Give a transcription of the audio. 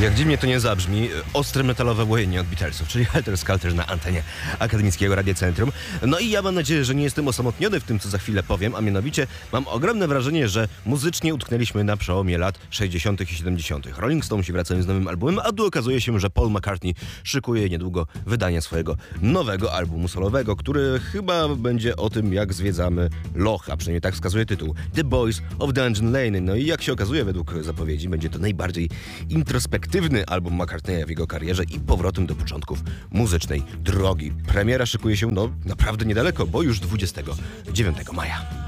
Jak dziwnie to nie zabrzmi, ostre metalowe łojenie od Beatlesów, czyli Helter Skelter na antenie Akademickiego Radiocentrum. No i ja mam nadzieję, że nie jestem osamotniony w tym, co za chwilę powiem, a mianowicie mam ogromne wrażenie, że muzycznie utknęliśmy na przełomie lat 60. i 70. Rolling Stones wracają z nowym albumem, a tu okazuje się, że Paul McCartney szykuje niedługo wydanie swojego nowego albumu solowego, który chyba będzie o tym, jak zwiedzamy Loch, a przynajmniej tak wskazuje tytuł. The Boys of Dungeon Lane. No i jak się okazuje, według zapowiedzi, będzie to najbardziej introspektywny album McCartneya w jego karierze i powrotem do początków muzycznej drogi. Premiera szykuje się naprawdę niedaleko, bo już 29 maja.